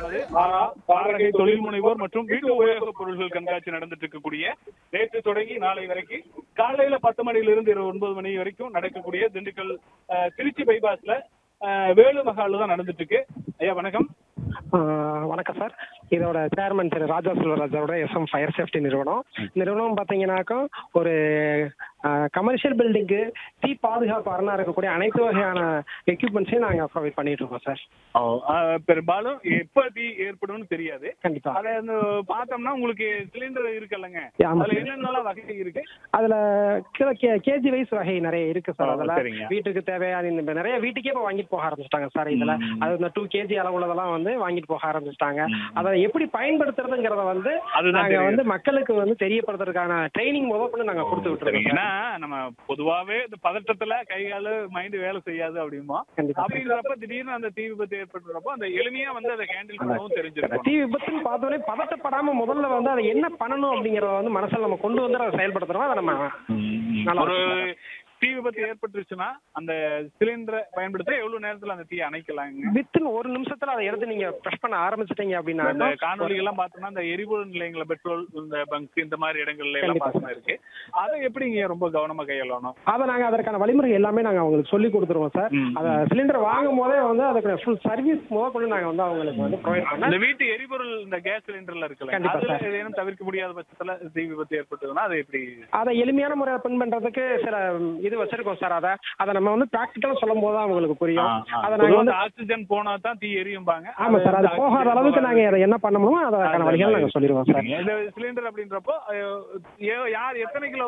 கண்காட்சியானது வாடகை தொழில் முனைவோர் மற்றும் வீட்டு உபயோகப் பொருட்கள் கண்காட்சி நடந்துட்டு இருக்கக்கூடிய நேற்று தொடங்கி நாளை வரைக்கும் காலையில 10 மணியிலிருந்து இரவு 9 மணி வரைக்கும் நடக்கக்கூடிய திண்டுக்கல் திருச்சி பைபாஸ்ல வேலு மஹால் தான் நடந்துட்டு இருக்கு. ஐயா வணக்கம். வணக்கம் சார். இதோட சேர்மன் திரு ராஜா செல்வராஜோட SM ஃபயர் சேஃப்டி நிறுவனம் பார்த்தீங்கன்னாக்கா ஒரு கமர்ஷியல் பில்டிங்கு தீ பாதுகாப்பு அரணா இருக்கக்கூடிய அனைத்து வகையான எக்யூப்மெண்ட்ஸையும் நாங்கள் ப்ரொவைட் பண்ணிட்டு இருக்கோம் சார். பெரும்பாலும் எப்ப தீ ஏற்படும் தெரியாது. கண்டிப்பா அதை பார்த்தோம்னா உங்களுக்கு சிலிண்டர் இருக்குல்லங்க, அதுல என்னென்ன வகை இருக்கு? அதுல கேஜி வைஸ் வகை நிறைய இருக்கு சார். அதுல வீட்டுக்கு தேவையான நிறைய வீட்டுக்கே இப்போ வாங்கிட்டு போக ஆரம்பிச்சிட்டாங்க சார். இதுல அது இந்த 2 kg அளவுள்ளதெல்லாம் வந்து வாங்கிட்டு போக ஆரம்பிச்சிட்டாங்க. அதை எப்படி பயன்படுத்துறதுங்கிறத வந்து நாங்க வந்து மக்களுக்கு வந்து தெரியப்படுத்துறதுக்கான ட்ரைனிங் முதற்கொண்டு நாங்க கொடுத்து விட்டுருக்கோம். ஏன்னா நம்ம பொதுவாவே இந்த பதட்டத்துல கைகால மைண்ட் வேலை செய்யாது அப்படிமா, அப்படிங்கிறப்ப திடீர்னு அந்த தீ விபத்து ஏற்படுறப்போ அந்த எளிமையா வந்து அதை ஹேண்டில் பண்ணவும் தெரிஞ்சிருக்கும். தீ விபத்துன்னு பார்த்தோன்னே பதட்டப்படாம முதல்ல வந்து அதை என்ன பண்ணணும் அப்படிங்கறத வந்து மனசுல நம்ம கொண்டு வந்து அதை செயல்படுத்துறோம். அதை நம்ம ஒரு தீ விபத்து ஏற்பட்டுருச்சுன்னா அந்த சிலிண்டரை பயன்படுத்த எவ்வளவு நேரத்துல அந்த தீயை அணைக்கலாங்க? வித்தின் 1 நிமிஷத்துல அதை எடுத்து நீங்க பிரஷ் பண்ண ஆரம்பிச்சிட்டீங்க அப்படின்னா இந்த காணொலிகள் எல்லாம் பார்த்தோம்னா இந்த எரிபொருள் நிலையங்கள பெட்ரோல் இந்த பங்க் இந்த மாதிரி இடங்கள்ல எல்லாம் பார்த்தா இருக்கு. அதை எப்படி நீங்க ரொம்ப கவனமா கையாளணும்? அதை நாங்க அதற்கான வழிமுறை எல்லாமே நாங்க அவங்களுக்கு சொல்லி கொடுத்துருவோம் சார். அதை சிலிண்டர் வாங்கும் போதே வந்து அதுக்கு ஃபுல் சர்வீஸ் முதற்கொண்டு நாங்க வந்து அவங்களுக்கு வந்து ப்ரொவைட் பண்ணோம். இந்த வீட்டு எரிபொருள் இந்த கேஸ் சிலிண்டர்ல இருக்குல்ல, அதுல ஏதேனும் தவிர்க்க முடியாத பட்சத்துல தீ விபத்து ஏற்பட்டதுன்னா அதை எப்படி? அதை எளிமையான முறையை பின் பண்றதுக்கு சில இது வச்சிருக்கோம் சார். அதை நம்ம வந்து பிராக்டிகலா சொல்லும் போது தான் அவங்களுக்கு புரியும். அதை நாங்க வந்து ஆக்சிஜன் போனா தான் தீ எரியும்பாங்க. ஆமா சார், அது போகாத அளவுக்கு நாங்க அதை என்ன பண்ணணுமோ அதற்கான வழிகள் நாங்க சொல்லிடுவோம் சார். இந்த சிலிண்டர் அப்படின்றப்போ யார் எத்தனை கிலோ